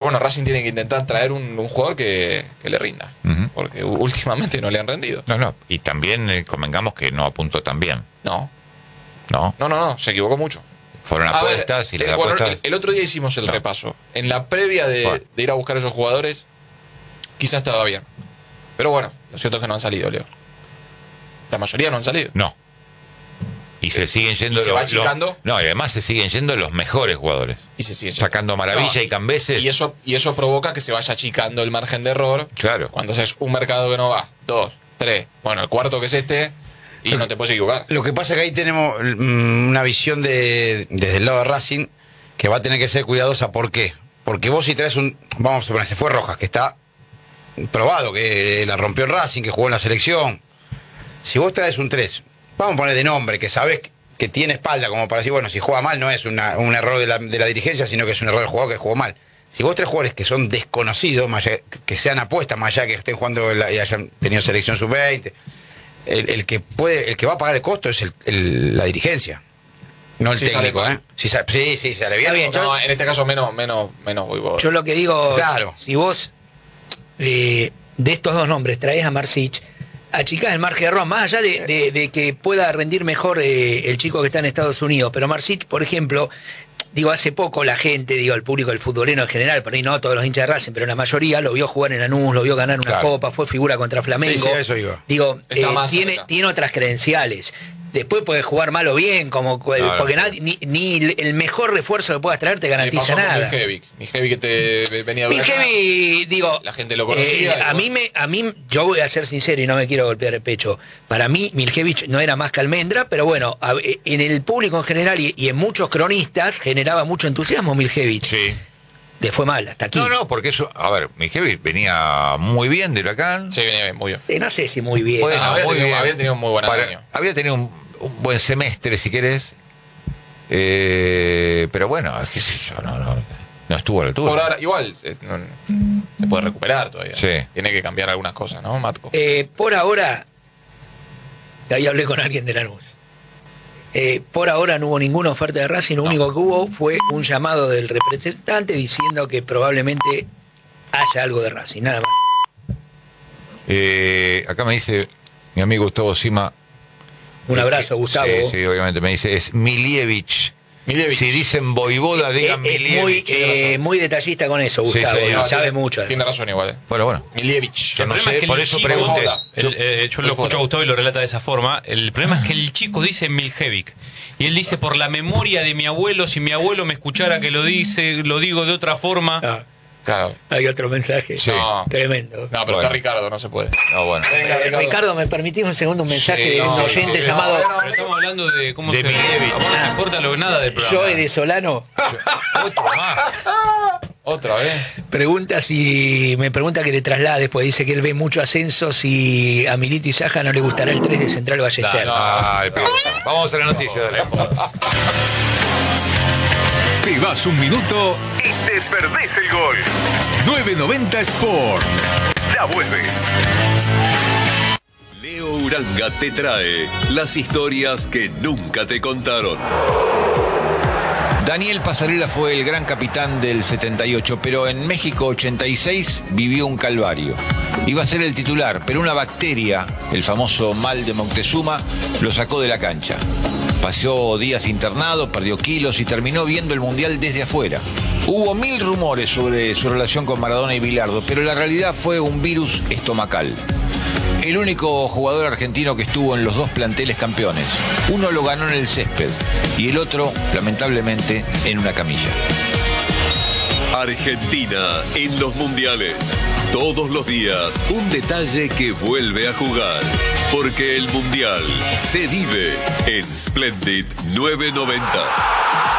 bueno, Racing tiene que intentar traer un jugador que le rinda. Porque últimamente no le han rendido. No. Y también convengamos que no apuntó tan bien. No. No. Se equivocó mucho. Fueron apuestas y las apuestas. El otro día hicimos el repaso. En la previa de ir a buscar esos jugadores, quizás estaba bien. Pero bueno, lo cierto es que no han salido, Leo. La mayoría no han salido. No. Y se siguen yendo ¿Y se va achicando? No, y además se siguen yendo los mejores jugadores. Y se siguen sacando a Maravilla y Cambeses. Y eso provoca que se vaya achicando el margen de error. Claro. Cuando haces un mercado que no va, 2, 3, bueno, el cuarto que es este, y no te puedes equivocar. Lo que pasa es que ahí tenemos una visión desde el lado de Racing que va a tener que ser cuidadosa. ¿Por qué? Porque vos si traes vamos a suponer, se fue Rojas, que está probado, que la rompió el Racing, que jugó en la selección. Si vos traes un 3, vamos a poner de nombre, que sabes que tiene espalda, como para decir, bueno, si juega mal no es un error de la dirigencia, sino que es un error del jugador que jugó mal. Si vos tres jugadores que son desconocidos, más allá, que sean apuestas, más allá que estén jugando y hayan tenido selección sub-20, el que va a pagar el costo es la dirigencia, no el técnico, ¿eh? Sí, sale bien. Bien, no, en este caso menos Voivoda. Yo lo que digo, claro, si vos de estos dos nombres traes a Marsic, achicás el margen de error, más allá de que pueda rendir mejor el chico que está en Estados Unidos, pero Marsic, por ejemplo, digo, hace poco la gente, digo, el público, el futbolero en general, por ahí no todos los hinchas de Racing, pero la mayoría lo vio jugar en Lanús, lo vio ganar una copa, fue figura contra Flamengo. Sí, eso iba. Digo, tiene otras credenciales. Después puedes jugar mal o bien, porque ni el mejor refuerzo que puedas traer te garantiza nada. Miljevic que te venía a ver. Miljevic, digo, la gente lo conocía. A mí, yo voy a ser sincero y no me quiero golpear el pecho. Para mí, Miljevic no era más que Almendra, pero bueno, en el público en general y en muchos cronistas generaba mucho entusiasmo Miljevic. Sí. Le fue mal, hasta aquí. No, porque eso, a ver, Miljevic venía muy bien de Huracán. Sí, venía bien, muy bien. No sé si muy bien. Bueno, había tenido un muy buen año. Había tenido un buen semestre, si querés. Pero bueno, qué sé yo, no estuvo a la altura. Por ahora, igual, se puede recuperar todavía. Sí. Tiene que cambiar algunas cosas, ¿no, Matko? Por ahora, ahí hablé con alguien de Lanús. Por ahora no hubo ninguna oferta de Racing, lo único que hubo fue un llamado del representante diciendo que probablemente haya algo de Racing, nada más. Acá me dice mi amigo Gustavo Sima. Un abrazo, Gustavo. Sí, obviamente, me dice, es Milievich. Si dicen Voivoda, digan Milievich. Muy detallista con eso, Gustavo, sabe mucho. Tiene razón igual. Bueno. Milievich. Yo no sé, por eso pregunté. Yo lo escucho a Gustavo y lo relata de esa forma. El problema es que el chico dice Miljevic. Y él dice, por la memoria de mi abuelo, si mi abuelo me escuchara que lo digo de otra forma. Claro. Hay otro mensaje. Sí. Tremendo. No, pero está Ricardo, no se puede. No, bueno. Venga, Ricardo, ¿me permitís un segundo mensaje de un oyente llamado? Pero estamos hablando de cómo de se... Milievich. A vos no te importa nada del programa. Joe de Solano. Otro más. Otra vez. Me pregunta que le traslade, pues dice que él ve mucho ascenso, si a Milito y Saja no le gustará el 3 de Central Ballester. Vamos a la noticia, dale. Te vas un minuto y te perdés el gol. 990 Sport. Ya vuelve. Leo Uranga te trae las historias que nunca te contaron. Daniel Pasarela fue el gran capitán del 78, pero en México 86 vivió un calvario. Iba a ser el titular, pero una bacteria, el famoso mal de Moctezuma, lo sacó de la cancha. Pasó días internado, perdió kilos y terminó viendo el Mundial desde afuera. Hubo 1000 rumores sobre su relación con Maradona y Bilardo, pero la realidad fue un virus estomacal. El único jugador argentino que estuvo en los dos planteles campeones. Uno lo ganó en el césped y el otro, lamentablemente, en una camilla. Argentina en los mundiales. Todos los días un detalle que vuelve a jugar. Porque el mundial se vive en Splendid 990.